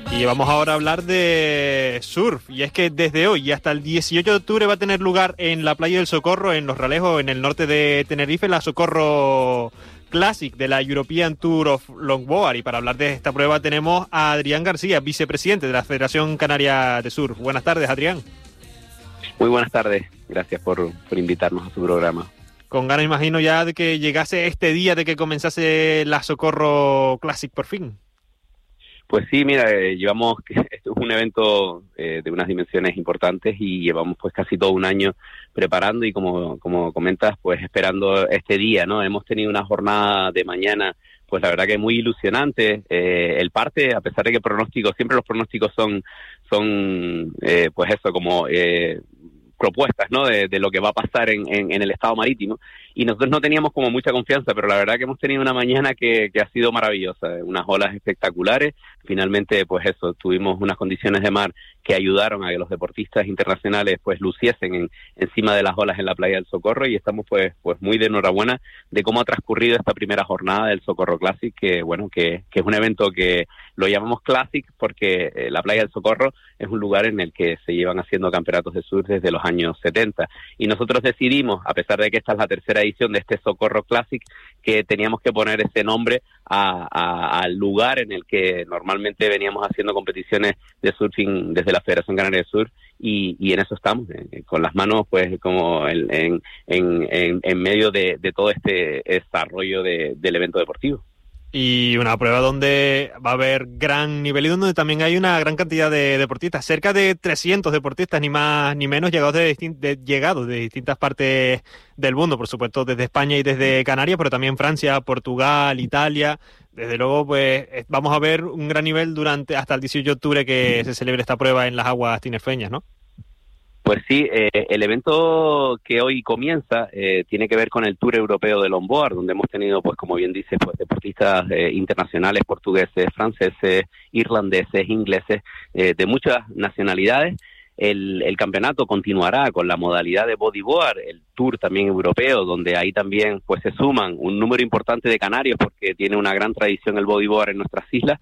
Y vamos ahora a hablar de surf, y es que desde hoy y hasta el 18 de octubre va a tener lugar en la playa del Socorro, en Los Realejos, en el norte de Tenerife, la Socorro Classic de la European Tour of Longboard. Y para hablar de esta prueba tenemos a Adrián García, vicepresidente de la Federación Canaria de Surf. Buenas tardes, Adrián. Muy buenas tardes, gracias por invitarnos a su programa. Con ganas, imagino, ya de que llegase este día, de que comenzase la Socorro Classic por fin. Pues sí, mira, llevamos, esto es un evento de unas dimensiones importantes y llevamos pues casi todo un año preparando y como comentas, pues esperando este día, ¿no? Hemos tenido una jornada de mañana, pues la verdad que muy ilusionante. El parte, a pesar de que siempre los pronósticos son pues eso, como propuestas, ¿no? De lo que va a pasar en el estado marítimo, y nosotros no teníamos como mucha confianza, pero la verdad que hemos tenido una mañana que ha sido maravillosa, unas olas espectaculares. Finalmente, pues eso, tuvimos unas condiciones de mar que ayudaron a que los deportistas internacionales pues luciesen encima de las olas en la playa del Socorro, y estamos pues muy de enhorabuena de cómo ha transcurrido esta primera jornada del Socorro Classic, que es un evento que lo llamamos Classic porque la playa del Socorro es un lugar en el que se llevan haciendo campeonatos de surf desde los años 70, y nosotros decidimos, a pesar de que esta es la tercera edición de este Socorro Classic, que teníamos que poner ese nombre al lugar en el que normalmente veníamos haciendo competiciones de surfing desde la Federación Canaria de Surf, y en eso estamos, con las manos pues como en medio de todo este desarrollo del evento deportivo. Y una prueba donde va a haber gran nivel y donde también hay una gran cantidad de deportistas, cerca de 300 deportistas, ni más ni menos, llegados de distintas partes del mundo, por supuesto desde España y desde Canarias, pero también Francia, Portugal, Italia. Desde luego, pues vamos a ver un gran nivel hasta el 18 de octubre que se celebre esta prueba en las aguas tinerfeñas, ¿no? Pues sí, el evento que hoy comienza tiene que ver con el Tour Europeo de Longboard, donde hemos tenido, pues como bien dices, pues deportistas internacionales, portugueses, franceses, irlandeses, ingleses, de muchas nacionalidades. El campeonato continuará con la modalidad de bodyboard, el Tour también europeo, donde ahí también pues se suman un número importante de canarios, porque tiene una gran tradición el bodyboard en nuestras islas,